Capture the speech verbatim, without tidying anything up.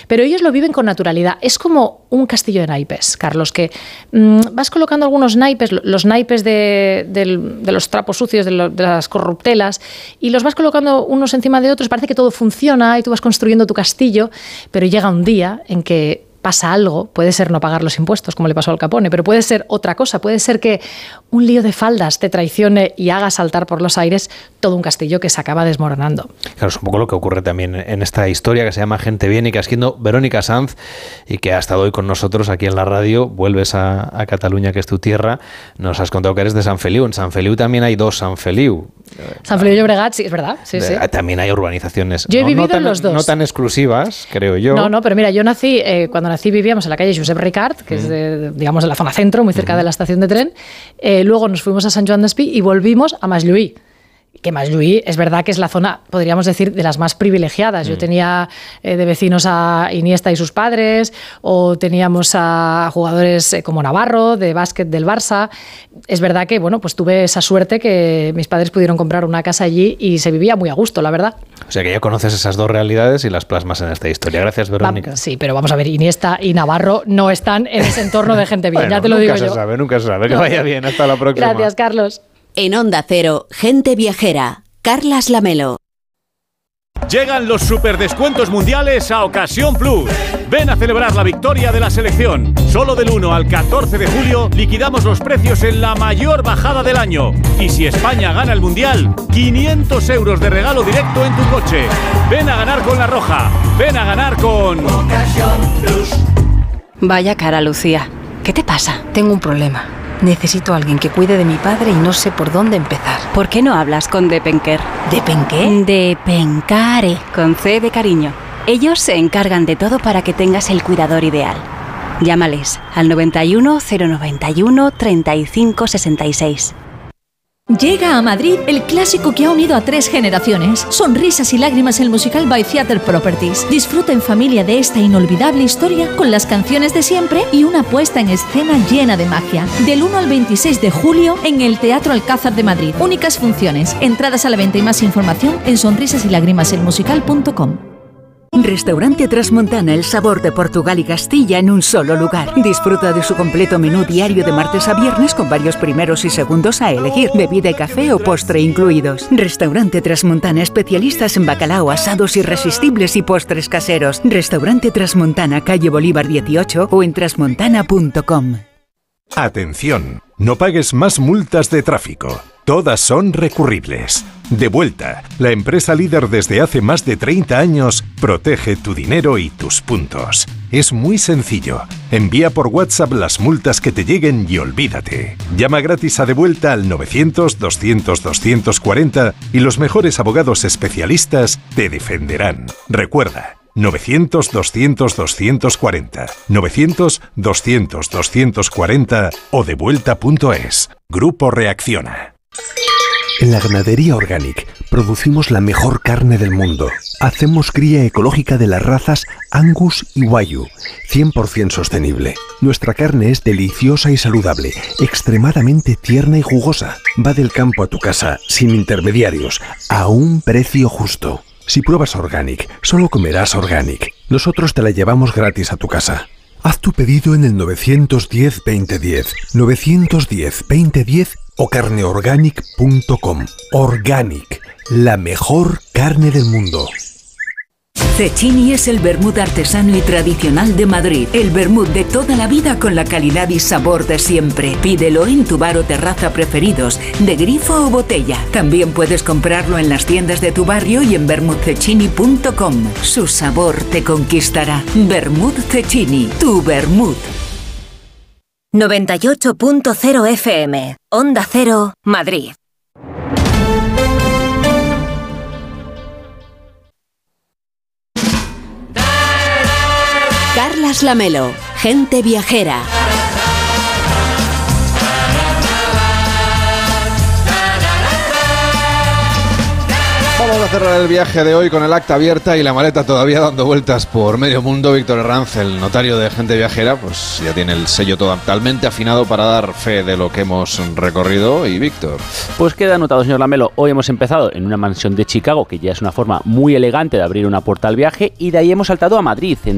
pero ellos lo viven con naturalidad. Es como un castillo de naipes, Carlos, que mmm, vas colocando algunos naipes, los naipes de, de, de los trapos sucios, de, lo, de las corruptelas, y los vas colocando unos encima de otros, parece que todo funciona y tú vas construyendo tu castillo, pero llega un día en que pasa algo, puede ser no pagar los impuestos, como le pasó al Capone, pero puede ser otra cosa, puede ser que un lío de faldas te traicione y haga saltar por los aires todo un castillo que se acaba desmoronando. Claro, es un poco lo que ocurre también en esta historia que se llama Gente Bien y que ha sido Verónica Sanz y que ha estado hoy con nosotros aquí en la radio. Vuelves a, a Cataluña, que es tu tierra. Nos has contado que eres de Sant Feliu. En Sant Feliu también hay dos Sant Feliu. Sant Feliu de Llobregat, sí, es verdad. Sí, sí. También hay urbanizaciones. Yo he no, vivido no tan, en los dos. No tan exclusivas, creo yo. No, no, pero mira, yo nací, eh, cuando nací vivíamos en la calle Josep Ricard, que mm. es de, digamos, de la zona centro, muy cerca mm. de la estación de tren. Eh, luego nos fuimos a Sant Joan d'Espí y volvimos a Masllui. Que Masllui es verdad que es la zona, podríamos decir, de las más privilegiadas. Yo tenía eh, de vecinos a Iniesta y sus padres, o teníamos a jugadores eh, como Navarro, de básquet del Barça. Es verdad que, bueno, pues tuve esa suerte que mis padres pudieron comprar una casa allí y se vivía muy a gusto, la verdad. O sea que ya conoces esas dos realidades y las plasmas en esta historia. Gracias, Verónica. Va, sí, pero vamos a ver, Iniesta y Navarro no están en ese entorno de gente bien, bueno, ya te lo digo yo. Nunca se sabe, nunca se sabe. Que vaya bien, hasta la próxima. Gracias, Carlos. En Onda Cero, Gente Viajera, Carlas Lamelo. Llegan los superdescuentos mundiales a Ocasión Plus. Ven a celebrar la victoria de la selección. Solo del uno al catorce de julio liquidamos los precios en la mayor bajada del año. Y si España gana el mundial, quinientos euros de regalo directo en tu coche. Ven a ganar con La Roja. Ven a ganar con Ocasión Plus. Vaya cara, Lucía. ¿Qué te pasa? Tengo un problema. Necesito a alguien que cuide de mi padre y no sé por dónde empezar. ¿Por qué no hablas con Depenker? ¿Depenqué? Depencare, con C de cariño. Ellos se encargan de todo para que tengas el cuidador ideal. Llámales al noventa y uno, cero noventa y uno, treinta y cinco sesenta y seis. Llega a Madrid el clásico que ha unido a tres generaciones. Sonrisas y lágrimas, el musical by Theatre Properties. Disfruta en familia de esta inolvidable historia con las canciones de siempre y una puesta en escena llena de magia. Del uno al veintiséis de julio en el Teatro Alcázar de Madrid. Únicas funciones. Entradas a la venta y más información en sonrisas y lágrimas el musical punto com. Restaurante Trasmontana, el sabor de Portugal y Castilla en un solo lugar. Disfruta de su completo menú diario de martes a viernes con varios primeros y segundos a elegir, bebida y café o postre incluidos. Restaurante Trasmontana, especialistas en bacalao, asados irresistibles y postres caseros. Restaurante Trasmontana, calle Bolívar dieciocho o en trasmontana punto com. Atención, no pagues más multas de tráfico. Todas son recurribles. Devuelta, la empresa líder desde hace más de treinta años, protege tu dinero y tus puntos. Es muy sencillo. Envía por WhatsApp las multas que te lleguen y olvídate. Llama gratis a Devuelta al novecientos, doscientos, doscientos cuarenta y los mejores abogados especialistas te defenderán. Recuerda, novecientos, doscientos, doscientos cuarenta, novecientos, doscientos, doscientos cuarenta o devuelta punto es. Grupo Reacciona. En la Ganadería Organic producimos la mejor carne del mundo. Hacemos cría ecológica de las razas Angus y Wagyu, cien por ciento sostenible. Nuestra carne es deliciosa y saludable, extremadamente tierna y jugosa. Va del campo a tu casa, sin intermediarios, a un precio justo. Si pruebas Organic, solo comerás Organic. Nosotros te la llevamos gratis a tu casa. Haz tu pedido en el nueve uno cero, veinte diez, nueve uno cero, veinte diez o carne organic punto com. Organic, la mejor carne del mundo. Cecchini es el vermut artesano y tradicional de Madrid. El vermut de toda la vida con la calidad y sabor de siempre. Pídelo en tu bar o terraza preferidos, de grifo o botella. También puedes comprarlo en las tiendas de tu barrio y en vermut cecchini punto com. Su sabor te conquistará. Vermut Cecchini, tu vermut. noventa y ocho punto cero F M, Onda Cero, Madrid. Carlas Lamelo, Gente Viajera. Vamos a cerrar el viaje de hoy con el acta abierta y la maleta todavía dando vueltas por medio mundo. Víctor Herranz, el notario de Gente Viajera, pues ya tiene el sello totalmente afinado para dar fe de lo que hemos recorrido. Y Víctor, pues queda anotado, señor Lamelo. Hoy hemos empezado en una mansión de Chicago, que ya es una forma muy elegante de abrir una puerta al viaje, y de ahí hemos saltado a Madrid, en